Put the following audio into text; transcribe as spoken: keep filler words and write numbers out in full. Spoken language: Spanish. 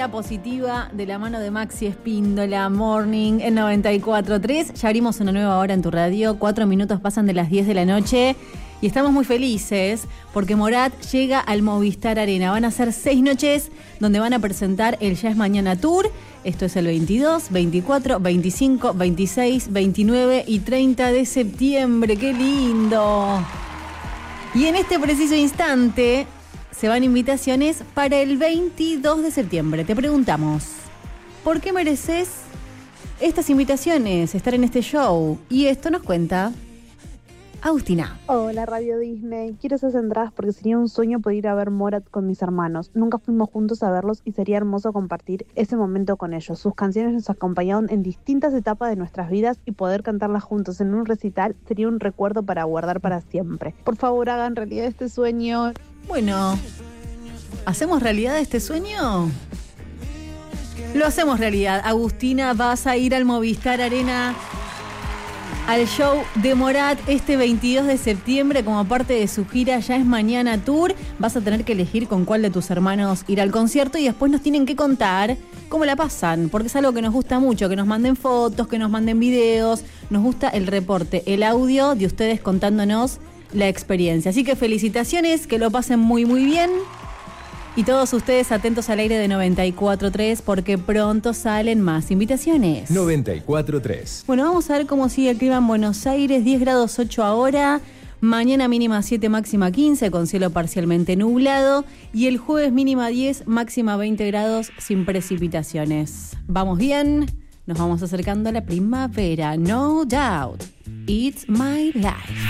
Hora Positiva de la mano de Maxi Espíndola, Morning en noventa y cuatro tres. Ya abrimos una nueva hora en tu radio, cuatro minutos pasan de las diez de la noche y estamos muy felices porque Morat llega al Movistar Arena. Van a ser seis noches donde van a presentar el Ya es Mañana Tour. Esto es el veintidós, veinticuatro, veinticinco, veintiséis, veintinueve y treinta de septiembre. ¡Qué lindo! Y en este preciso instante se van invitaciones para el veintidós de septiembre. Te preguntamos, ¿por qué mereces estas invitaciones, estar en este show? Y esto nos cuenta Agustina. Hola Radio Disney, quiero esas entradas porque sería un sueño poder ir a ver Morat con mis hermanos. Nunca fuimos juntos a verlos y sería hermoso compartir ese momento con ellos. Sus canciones nos acompañaron en distintas etapas de nuestras vidas y poder cantarlas juntos en un recital sería un recuerdo para guardar para siempre. Por favor, hagan realidad este sueño. Bueno, ¿hacemos realidad este sueño? Lo hacemos realidad. Agustina, vas a ir al Movistar Arena, al show de Morat este veintidós de septiembre como parte de su gira Ya es Mañana Tour. Vas a tener que elegir con cuál de tus hermanos ir al concierto y después nos tienen que contar cómo la pasan, porque es algo que nos gusta mucho, que nos manden fotos, que nos manden videos. Nos gusta el reporte, el audio de ustedes contándonos la experiencia. Así que felicitaciones, que lo pasen muy muy bien. Y todos ustedes atentos al aire de noventa y cuatro tres porque pronto salen más invitaciones. noventa y cuatro tres. Bueno, vamos a ver cómo sigue el clima en Buenos Aires. diez grados ocho ahora. Mañana mínima siete, máxima quince, con cielo parcialmente nublado. Y el jueves mínima diez, máxima veinte grados, sin precipitaciones. Vamos bien, nos vamos acercando a la primavera. No doubt, it's my life.